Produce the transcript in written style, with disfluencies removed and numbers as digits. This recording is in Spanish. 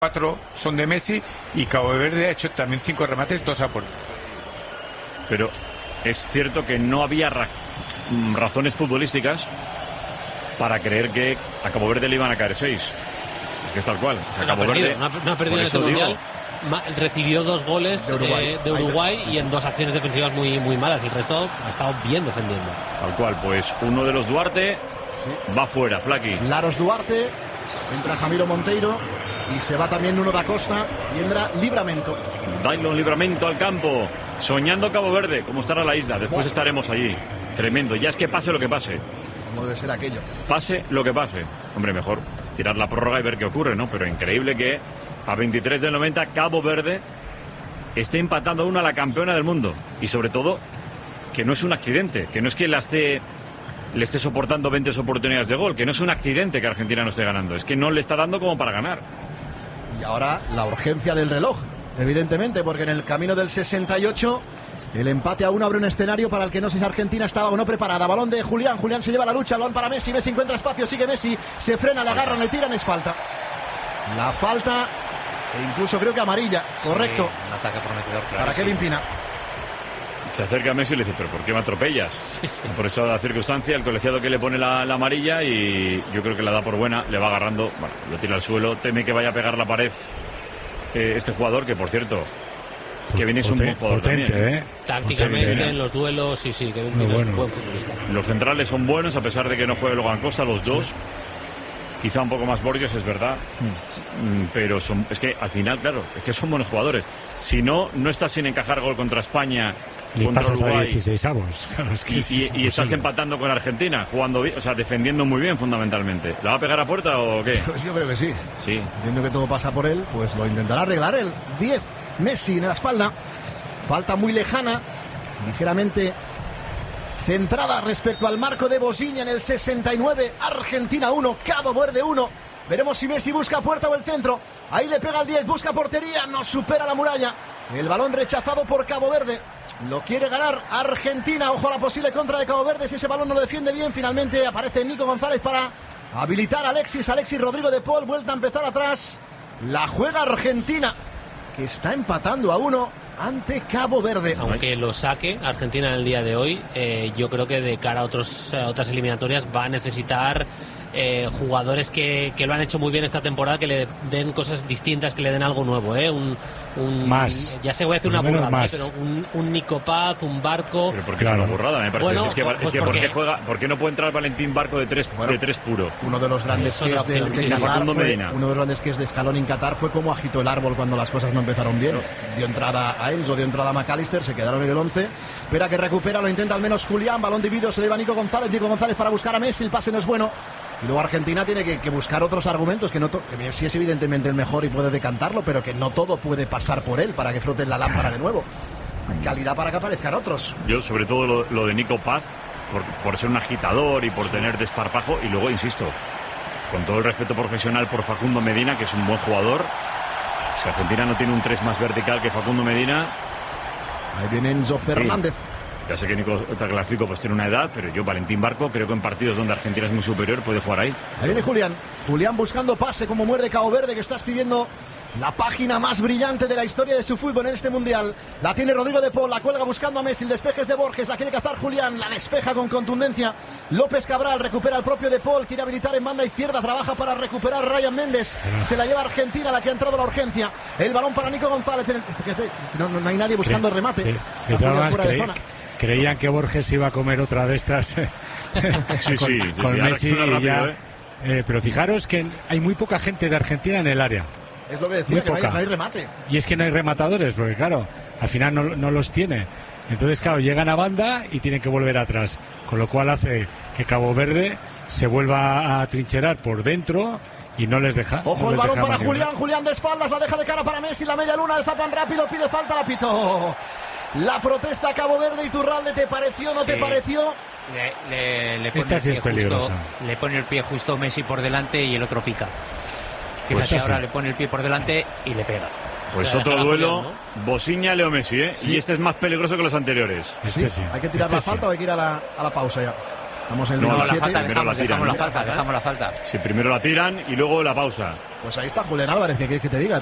4 son de Messi y Cabo Verde ha hecho también 5 remates, 2 a puerta. Pero es cierto que no había razones futbolísticas para creer que a Cabo Verde le iban a caer 6. Es que es tal cual. O sea, Cabo Verde no ha perdido en este mundial. Recibió 2 goles de Uruguay y en 2 acciones defensivas muy malas. El resto ha estado bien defendiendo. Tal cual, pues uno de los Duarte va fuera, Flaqui. Laros Duarte, entra Jamiro Monteiro y se va también Nuno da Costa y entra Livramento. Dailon Livramento al campo, soñando Cabo Verde, cómo estará la isla. Después estaremos allí. Tremendo, ya es que pase lo que pase. ¿Cómo debe ser aquello? Pase lo que pase. Hombre, mejor tirar la prórroga y ver qué ocurre, ¿no? Pero increíble que a 23 del 90 Cabo Verde esté empatando a la campeona del mundo. Y sobre todo, que no es un accidente, que no es que le esté soportando 20 oportunidades de gol, que no es un accidente que Argentina no esté ganando, es que no le está dando como para ganar. Y ahora la urgencia del reloj, evidentemente, porque en el camino del 68 el empate a 1 abre un escenario para el que no sé si Argentina estaba o no preparada. Balón de Julián, Julián se lleva la lucha, balón para Messi, Messi encuentra espacio, sigue Messi, se frena, le agarran, le tiran, es falta. La falta, e incluso creo que amarilla, correcto. Sí, un ataque prometedor, claro. Para Kevin Pina. Se acerca a Messi y le dice, ¿pero por qué me atropellas? Sí. Por eso la circunstancia, el colegiado que le pone la amarilla y yo creo que la da por buena, le va agarrando, bueno, lo tira al suelo, teme que vaya a pegar la pared este jugador, que por cierto, Kevin es un buen jugador potente, también. Tácticamente, potente, en los duelos, sí, Kevin Pina es un buen futbolista. Los centrales son buenos, a pesar de que no juegue Logan Costa, los dos. Quizá un poco más Borges, es verdad. Pero es que al final, claro, es que son buenos jugadores. Si no estás sin encajar gol contra España, y contra pasas Uruguay, a 16avos. Claro, es que y estás empatando con Argentina, jugando bien, o sea, defendiendo muy bien fundamentalmente. ¿La va a pegar a puerta o qué? Pues yo creo que sí. Sí. Viendo que todo pasa por él, pues lo intentará arreglar él. 10, Messi en la espalda. Falta muy lejana, ligeramente centrada respecto al marco de Bosiña en el 69. Argentina 1, Cabo Verde 1. Veremos si Messi busca puerta o el centro. Ahí le pega el 10, busca portería, no supera la muralla. El balón rechazado por Cabo Verde. Lo quiere ganar Argentina. Ojo a la posible contra de Cabo Verde. Si ese balón no lo defiende bien, finalmente aparece Nico González para habilitar a Alexis Rodrigo de Paul. Vuelta a empezar atrás. La juega Argentina, que está empatando a 1 ante Cabo Verde. Aunque lo saque Argentina en el día de hoy, yo creo que de cara a otras eliminatorias va a necesitar jugadores que lo han hecho muy bien esta temporada, que le den cosas distintas, que le den algo nuevo, más. Ya se voy a hacer una burrada, pero un Nico Paz, un Barco. Pero porque es una burrada, me parece. Bueno, es que ¿por qué no puede entrar Valentín Barco de tres puro? Uno de los grandes que es de Escalón en Qatar fue como agitó el árbol cuando las cosas no empezaron bien. Dio entrada a Enzo, dio entrada a McAllister, se quedaron en el 11. Espera que recupera, lo intenta al menos Julián, balón dividido, se lleva Nico González para buscar a Messi, el pase no es bueno. Y luego Argentina tiene que buscar otros argumentos, que Messi es evidentemente el mejor y puede decantarlo, pero que no todo puede pasar por él para que froten la lámpara de nuevo. Hay calidad para que aparezcan otros. Yo, sobre todo, lo de Nico Paz, por ser un agitador y por tener desparpajo, y luego, insisto, con todo el respeto profesional por Facundo Medina, que es un buen jugador. Si Argentina no tiene un 3 más vertical que Facundo Medina... Ahí viene Enzo Fernández. Ya sé que Nico Tagliafico pues tiene una edad, pero yo, Valentín Barco, creo que en partidos donde Argentina es muy superior puede jugar ahí. Ahí viene Julián buscando pase, como muerde Cabo Verde, que está escribiendo la página más brillante de la historia de su fútbol en este mundial. La tiene Rodrigo de Paul, la cuelga buscando a Messi, el despeje es de Borges, la quiere cazar Julián, la despeja con contundencia López Cabral, recupera el propio de Paul, quiere habilitar en banda izquierda, trabaja para recuperar Ryan Méndez, se la lleva Argentina, la que ha entrado a la urgencia. El balón para Nico González, no hay nadie buscando el remate. Creían que Borges iba a comer otra de estas con Messi rápido, ya. Pero fijaros que hay muy poca gente de Argentina en el área. Es lo que decía, que no hay remate. Y es que no hay rematadores, porque claro, al final no los tiene. Entonces, claro, llegan a banda y tienen que volver atrás. Con lo cual hace que Cabo Verde se vuelva a trincherar por dentro y no les deja. Ojo, el balón para Julián de espaldas, la deja de cara para Messi, la media luna, el zapan rápido, pide falta, la pitó. La protesta a Cabo Verde. Iturralde, ¿te pareció o no te pareció? Esta sí es peligrosa. Le pone el pie justo Messi por delante y el otro pica. Pues Fíjate, ahora le pone el pie por delante y le pega. Pues otro duelo, Bosiña, Leo Messi, ¿eh? Sí. Y este es más peligroso que los anteriores. Sí. Hay que tirar la falta o hay que ir a la pausa ya. Estamos en el No, minuto la 7. falta, Dejamos la falta. Sí, primero la tiran y luego la pausa. Pues ahí está Julián Álvarez, ¿qué quieres que te diga?